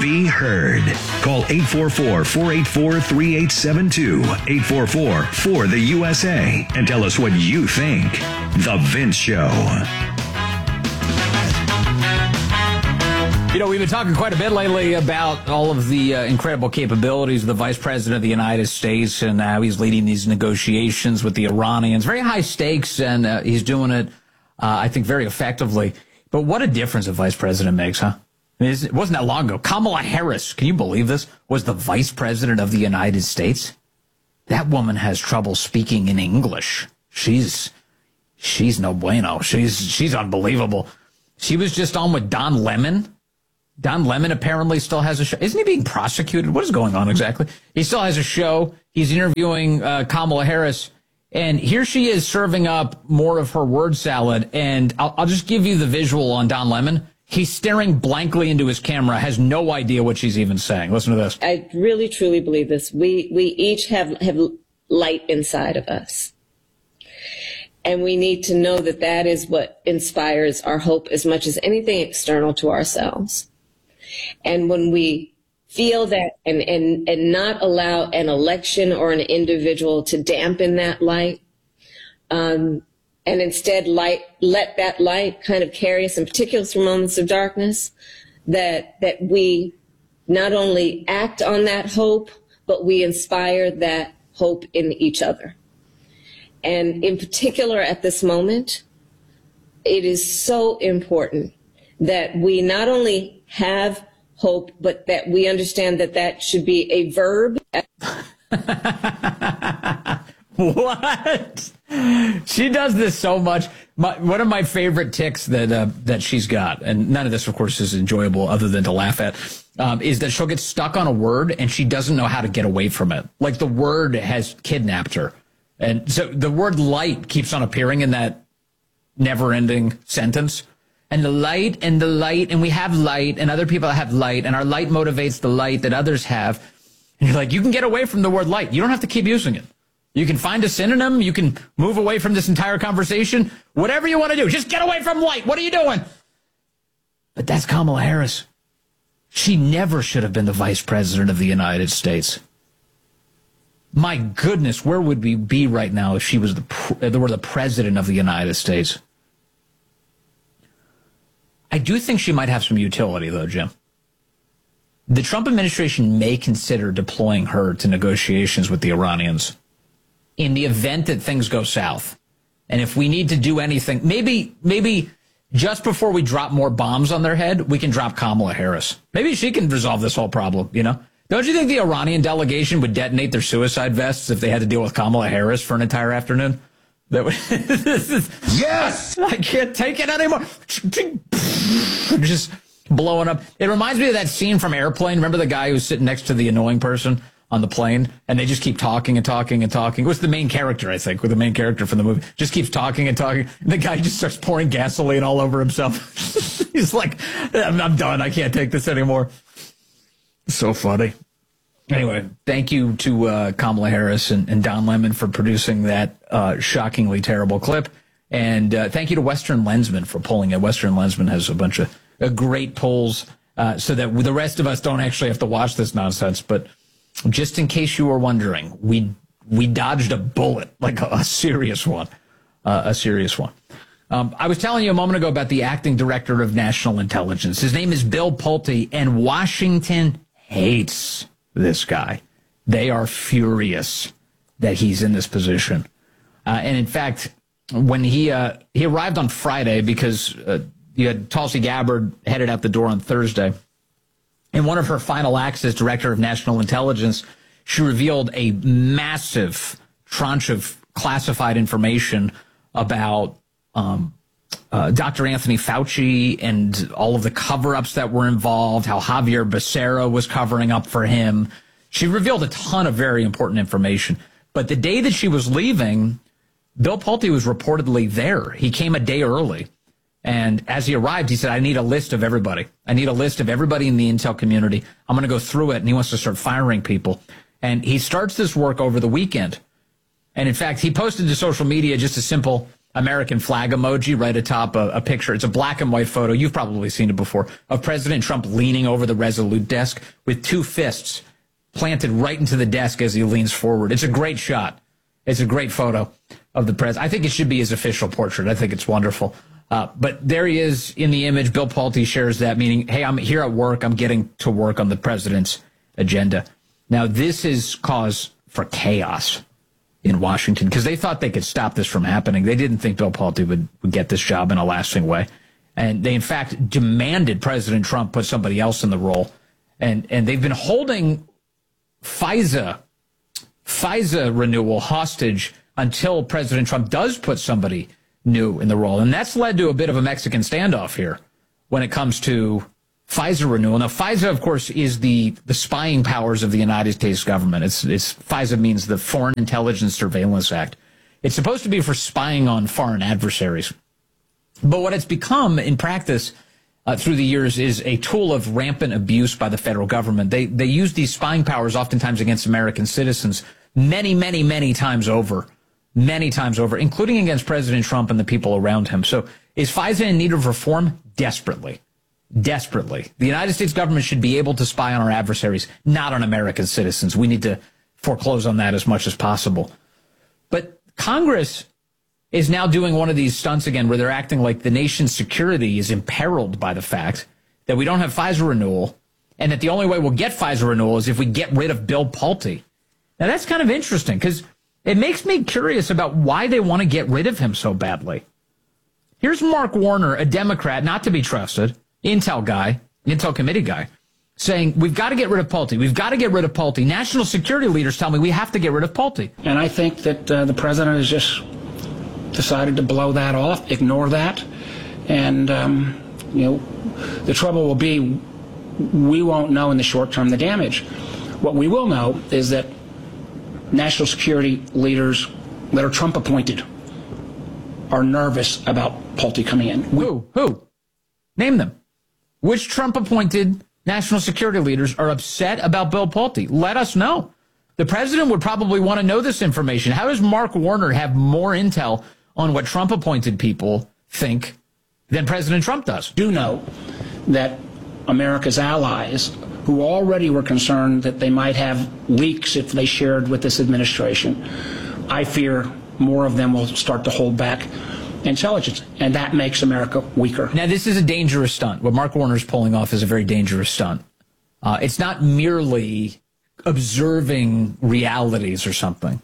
be heard. Call 844-484-3872, 844-4-THE-USA, and tell us what you think. The Vince Show. You know, we've been talking quite a bit lately about all of the incredible capabilities of the Vice President of the United States and how he's leading these negotiations with the Iranians. Very high stakes, and he's doing it, I think, very effectively. But what a difference a vice president makes, huh? I mean, it wasn't that long ago. Kamala Harris, can you believe this, was the Vice President of the United States? That woman has trouble speaking in English. She's no bueno. She's unbelievable. She was just on with Don Lemon. Don Lemon apparently still has a show. Isn't he being prosecuted? What is going on exactly? He still has a show. He's interviewing Kamala Harris. And here she is serving up more of her word salad. And I'll just give you the visual on Don Lemon. He's staring blankly into his camera, has no idea what she's even saying. Listen to this. I really, truly believe this. We each have light inside of us. And we need to know that that is what inspires our hope as much as anything external to ourselves. And when we feel that and not allow an election or an individual to dampen that light, and instead let that light kind of carry us, in particular through moments of darkness, that we not only act on that hope, but we inspire that hope in each other. And in particular at this moment, it is so important that we not only have hope, but that we understand that that should be a verb. What? She does this so much. One of my favorite tics that she's got, and none of this, of course, is enjoyable other than to laugh at, is that she'll get stuck on a word and she doesn't know how to get away from it. Like the word has kidnapped her. And so the word light keeps on appearing in that never-ending sentence. And the light, and we have light, and other people have light, and our light motivates the light that others have. And you're like, you can get away from the word light. You don't have to keep using it. You can find a synonym. You can move away from this entire conversation. Whatever you want to do, just get away from light. What are you doing? But that's Kamala Harris. She never should have been the Vice President of the United States. My goodness, where would we be right now if she was the President of the United States? I do think she might have some utility, though, Jim. The Trump administration may consider deploying her to negotiations with the Iranians in the event that things go south. And if we need to do anything, maybe just before we drop more bombs on their head, we can drop Kamala Harris. Maybe she can resolve this whole problem, you know? Don't you think the Iranian delegation would detonate their suicide vests if they had to deal with Kamala Harris for an entire afternoon? Yes! I can't take it anymore. Just blowing up. It reminds me of that scene from Airplane. Remember the guy who's sitting next to the annoying person on the plane, and they just keep talking and talking and talking. It was the main character, I think, with the main character from the movie. Just keeps talking and talking. And the guy just starts pouring gasoline all over himself. He's like, I'm done. I can't take this anymore. So funny. Anyway, thank you to Kamala Harris and Don Lemon for producing that shockingly terrible clip. And thank you to Western Lensman for pulling it. Western Lensman has a bunch of great polls so that the rest of us don't actually have to watch this nonsense. But just in case you were wondering, we dodged a bullet, like a serious one, a serious one. I was telling you a moment ago about the acting director of national intelligence. His name is Bill Pulte, and Washington hates this guy. They are furious that he's in this position. And in fact, when he arrived on Friday, because you had Tulsi Gabbard headed out the door on Thursday, in one of her final acts as director of national intelligence, she revealed a massive tranche of classified information about Dr. Anthony Fauci and all of the cover-ups that were involved, how Javier Becerra was covering up for him. She revealed a ton of very important information. But the day that she was leaving, Bill Pulte was reportedly there. He came a day early. And as he arrived, he said, I need a list of everybody. I need a list of everybody in the intel community. I'm going to go through it. And he wants to start firing people. And he starts this work over the weekend. And in fact, he posted to social media just a simple, American flag emoji right atop a picture. It's a black and white photo. You've probably seen it before, of President Trump leaning over the Resolute desk with two fists planted right into the desk as he leans forward. It's a great shot. It's a great photo of the president. I think it should be his official portrait. I think it's wonderful. But there he is in the image. Bill Pulte shares that, meaning, hey, I'm here at work. I'm getting to work on the president's agenda. Now, this is cause for chaos in Washington because they thought they could stop this from happening. They didn't think Bill Pulte would get this job in a lasting way. And they, in fact, demanded President Trump put somebody else in the role. And they've been holding FISA renewal hostage until President Trump does put somebody new in the role. And that's led to a bit of a Mexican standoff here when it comes to FISA renewal. Now, FISA, of course, is the spying powers of the United States government. It's FISA means the Foreign Intelligence Surveillance Act. It's supposed to be for spying on foreign adversaries. But what it's become in practice through the years is a tool of rampant abuse by the federal government. They use these spying powers oftentimes against American citizens many, many, many times over, including against President Trump and the people around him. So is FISA in need of reform? Desperately. The United States government should be able to spy on our adversaries, not on American citizens. We need to foreclose on that as much as possible. But Congress is now doing one of these stunts again where they're acting like the nation's security is imperiled by the fact that we don't have FISA renewal and that the only way we'll get FISA renewal is if we get rid of Bill Pulte. Now, that's kind of interesting because it makes me curious about why they want to get rid of him so badly. Here's Mark Warner, a Democrat, not to be trusted, Intel committee guy, saying, we've got to get rid of Pulte. We've got to get rid of Pulte. National security leaders tell me we have to get rid of Pulte. And I think that the president has just decided to blow that off, ignore that. And, the trouble will be we won't know in the short term the damage. What we will know is that national security leaders that are Trump appointed are nervous about Pulte coming in. Who? Name them. Which Trump appointed national security leaders are upset about Bill Pulte? Let us know. The president would probably want to know this information. How does Mark Warner have more intel on what Trump appointed people think than President Trump does? Do know that America's allies, who already were concerned that they might have leaks if they shared with this administration, I fear more of them will start to hold back intelligence, and that makes America weaker. Now, this is a dangerous stunt. What Mark Warner is pulling off is a very dangerous stunt. It's not merely observing realities or something.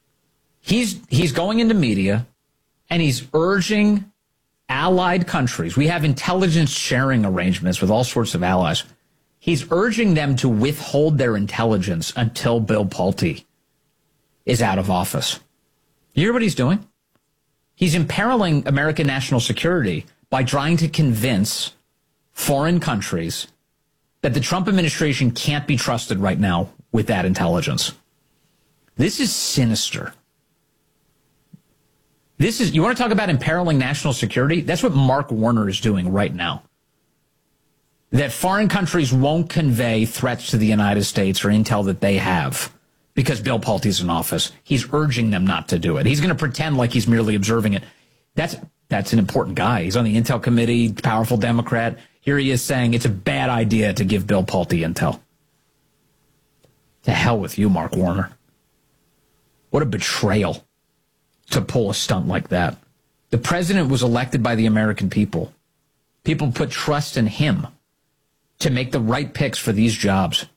He's going into media, and he's urging allied countries. We have intelligence sharing arrangements with all sorts of allies. He's urging them to withhold their intelligence until Bill Pulte is out of office. You hear what he's doing? He's imperiling American national security by trying to convince foreign countries that the Trump administration can't be trusted right now with that intelligence. This is sinister. You want to talk about imperiling national security? That's what Mark Warner is doing right now. That foreign countries won't convey threats to the United States or intel that they have because Bill Pulte's in office. He's urging them not to do it. He's going to pretend like he's merely observing it. That's an important guy. He's on the Intel committee, powerful Democrat. Here he is saying it's a bad idea to give Bill Pulte intel. To hell with you, Mark Warner. What a betrayal to pull a stunt like that. The president was elected by the American people. People put trust in him to make the right picks for these jobs.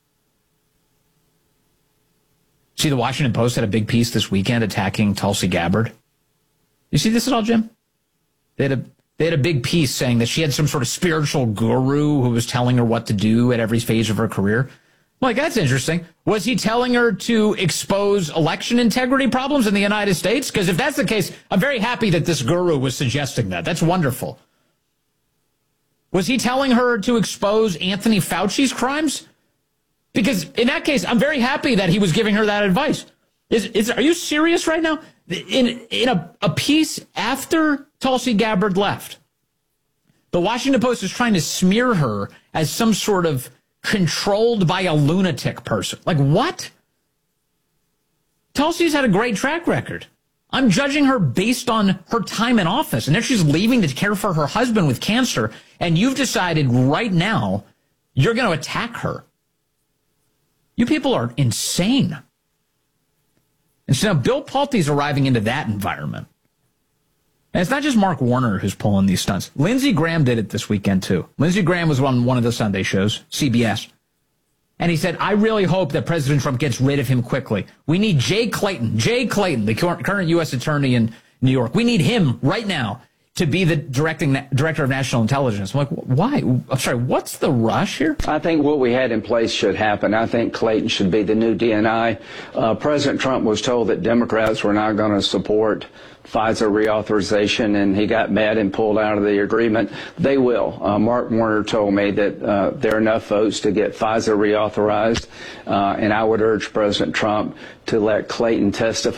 See, the Washington Post had a big piece this weekend attacking Tulsi Gabbard. You see this at all, Jim? They had a big piece saying that she had some sort of spiritual guru who was telling her what to do at every phase of her career. Like, that's interesting. Was he telling her to expose election integrity problems in the United States? Because if that's the case, I'm very happy that this guru was suggesting that. That's wonderful. Was he telling her to expose Anthony Fauci's crimes? Because in that case, I'm very happy that he was giving her that advice. Are you serious right now? In a piece after Tulsi Gabbard left, the Washington Post is trying to smear her as some sort of controlled by a lunatic person. Like, what? Tulsi's had a great track record. I'm judging her based on her time in office. And then she's leaving to care for her husband with cancer. And you've decided right now you're going to attack her. You people are insane. And so now Bill Pulte's arriving into that environment. And it's not just Mark Warner who's pulling these stunts. Lindsey Graham did it this weekend, too. Lindsey Graham was on one of the Sunday shows, CBS. And he said, I really hope that President Trump gets rid of him quickly. We need Jay Clayton, the current U.S. attorney in New York. We need him right now to be the director of national intelligence. I'm like, why? I'm sorry, what's the rush here? I think what we had in place should happen. I think Clayton should be the new DNI. President Trump was told that Democrats were not going to support FISA reauthorization, and he got mad and pulled out of the agreement. They will. Mark Warner told me that there are enough votes to get FISA reauthorized, and I would urge President Trump to let Clayton testify.